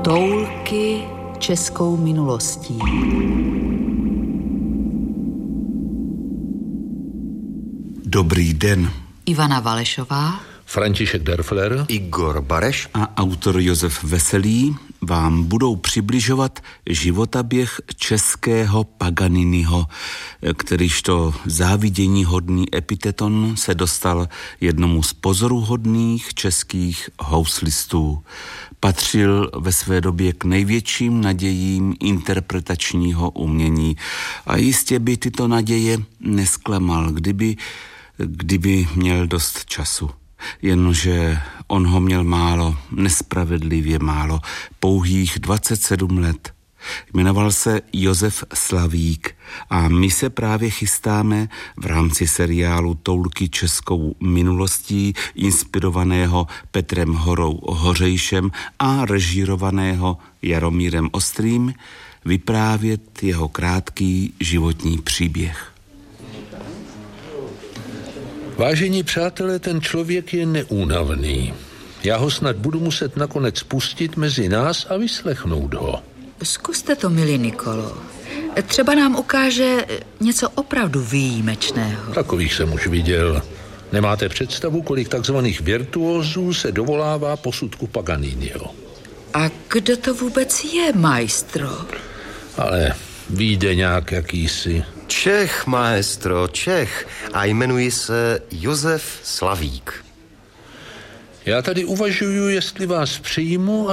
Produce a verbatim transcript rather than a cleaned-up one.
Toulky českou minulostí. Dobrý den. Ivana Valešová, František Derfler, Igor Bareš a autor Josef Veselý vám budou přibližovat životaběh českého Paganiniho, kterýžto záviděníhodný epiteton se dostal jednomu z pozoruhodných českých houslistů. Patřil ve své době k největším nadějím interpretačního umění a jistě by tyto naděje nesklamal, kdyby, kdyby měl dost času. Jenže on ho měl málo, nespravedlivě málo, pouhých dvacet sedm let. Jmenoval se Josef Slavík a my se právě chystáme v rámci seriálu Toulky českou minulostí, inspirovaného Petrem Horou Hořejšem a režírovaného Jaromírem Ostrým, vyprávět jeho krátký životní příběh. Vážení přátelé, ten člověk je neúnavný. Já ho snad budu muset nakonec pustit mezi nás a vyslechnout ho. Zkuste to, milý Nikolo. Třeba nám ukáže něco opravdu výjimečného. Takových jsem už viděl. Nemáte představu, kolik takzvaných virtuózů se dovolává posudku Paganiniho. A kdo to vůbec je, maestro? Ale vyjde nějak jakýsi. Čech, maestro, Čech. A jmenuji se Josef Slavík. Já tady uvažuju, jestli vás přijmu